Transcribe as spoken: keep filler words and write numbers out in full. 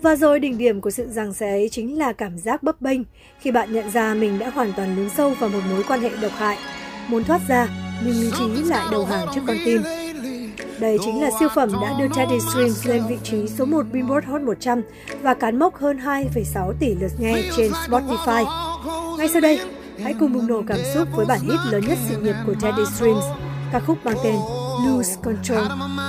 Và rồi đỉnh điểm của sự giằng xé ấy chính là cảm giác bấp bênh khi bạn nhận ra mình đã hoàn toàn lún sâu vào một mối quan hệ độc hại. Muốn thoát ra, nhưng lý trí lại đầu hàng trước con tim. Đây chính là siêu phẩm đã đưa Teddy Swims lên vị trí số một Billboard Hot một trăm và cán mốc hơn hai phẩy sáu tỷ lượt nghe trên Spotify. Ngay sau đây, hãy cùng bùng nổ cảm xúc với bản hit lớn nhất sự nghiệp của Teddy Swims, ca khúc mang tên Lose Control.